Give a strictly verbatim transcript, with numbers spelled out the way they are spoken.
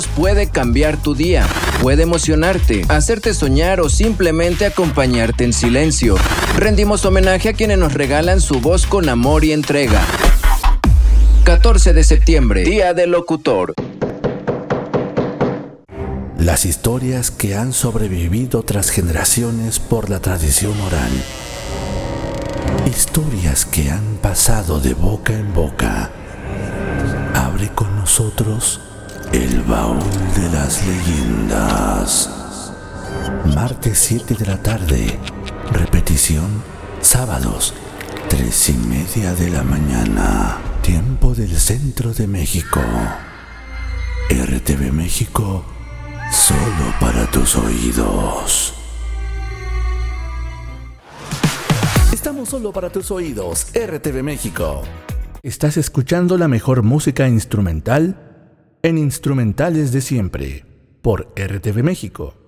puede cambiar tu día, puede emocionarte, hacerte soñar o simplemente acompañarte en silencio. Rendimos homenaje a quienes nos regalan su voz con amor y entrega. catorce de septiembre, Día del Locutor. Las historias que han sobrevivido tras generaciones por la tradición oral. Historias que han pasado de boca en boca. Abre con nosotros el baúl de las leyendas. Martes siete de la tarde. Repetición sábados tres y media de la mañana. Tiempo del centro de México. R T V México, solo para tus oídos. Estamos solo para tus oídos, R T V México. Estás escuchando la mejor música instrumental en Instrumentales de Siempre, por R T V México.